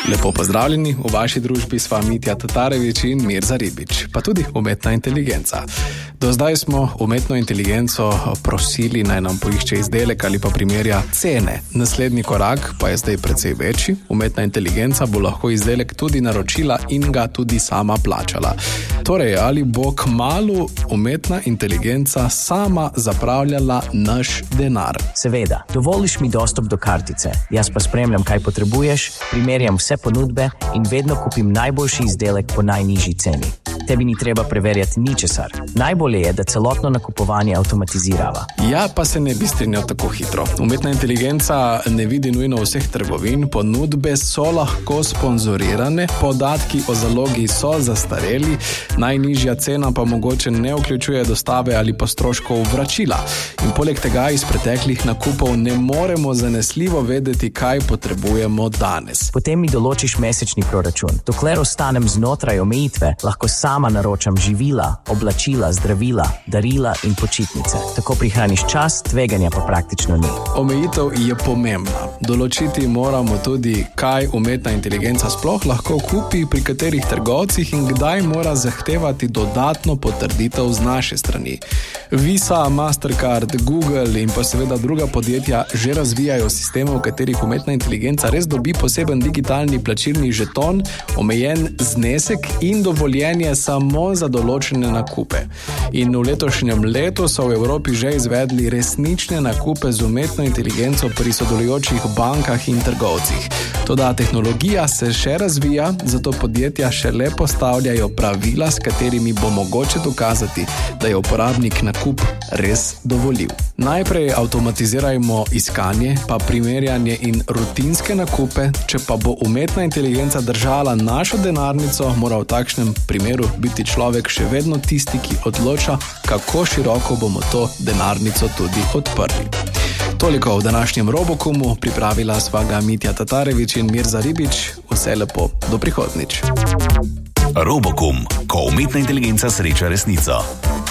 Lepo pozdravljeni, v vaši družbi sva Mitja Tatarević in Mirza Ribič, pa tudi umetna inteligenca. Do zdaj smo umetno inteligenco prosili, naj nam poišče izdelek ali pa primerja cene. Naslednji korak pa je zdaj precej večji. Umetna inteligenca bo lahko izdelek tudi naročila in ga tudi sama plačala. Torej, ali bo kmalu umetna inteligenca sama zapravljala naš denar? Seveda, dovoliš mi dostop do kartice, jaz pa spremljam, kaj potrebuješ, primerjam vse ponudbe in vedno kupim najboljši izdelek po najnižji ceni. Tebi ni treba preverjati ničesar. Najbolje je, da celotno nakupovanje avtomatizirava. Ja, pa se ne bi strinjal tako hitro. Umetna inteligenca ne vidi nujno vseh trgovin, ponudbe so lahko sponzorirane, podatki o zalogi so zastareli, najnižja cena pa mogoče ne vključuje dostave ali pa stroškov vračila. In poleg tega iz preteklih nakupov ne moremo zanesljivo vedeti, kaj potrebujemo danes. Potem mi določiš mesečni proračun. Dokler ostanem znotraj omejitve, lahko sama naročam živila, oblačila, zdravila, darila in počitnice. Tako prihraniš čas, tveganja pa praktično ni. Omejitev je pomembna. Določiti moramo tudi, kaj umetna inteligenca sploh lahko kupi, pri katerih trgovcih in kdaj mora zahtevati dodatno potrditev z naše strani. Visa, Mastercard, Google in pa seveda druga podjetja že razvijajo sisteme, v katerih umetna inteligenca res dobi poseben digitalni plačilni žeton, omejen znesek in dovoljenje samo za določene nakupe. In v letošnjem letu so v Evropi že izvedli resnične nakupe z umetno inteligenco pri sodelujočih bankah in trgovcih. Toda tehnologija se še razvija, zato podjetja šele postavljajo pravila, s katerimi bo mogoče dokazati, da je uporabnik nakup res dovoljiv. Najprej avtomatizirajmo iskanje, pa primerjanje in rutinske nakupe. Če pa bo umetna inteligenca držala našo denarnico, mora v takšnem primeru biti človek še vedno tisti, ki odloča, kako široko bomo to denarnico tudi odprli. Toliko v današnjem Robokumu, pripravila sva ga Mitja Tatarević in Mirza Ribič. Vse lepo, do prihodnjič. Robokum, ko umetna inteligenca sreča resnico.